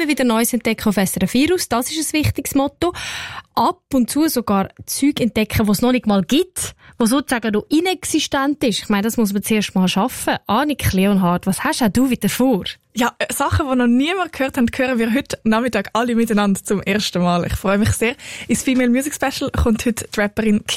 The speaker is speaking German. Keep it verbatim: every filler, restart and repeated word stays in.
wieder Neues entdecken auf S R F Virus. Das ist ein wichtiges Motto. Ab und zu sogar Zeug entdecken, was es noch nicht mal gibt, was sozusagen noch inexistent ist. Ich meine, das muss man zuerst mal schaffen. Annik Leonhardt, was hast auch du wieder vor? Ja, Sachen, die noch niemand gehört haben, hören wir heute Nachmittag alle miteinander zum ersten Mal. Ich freue mich sehr. Ins Female Music Special kommt heute die Rapperin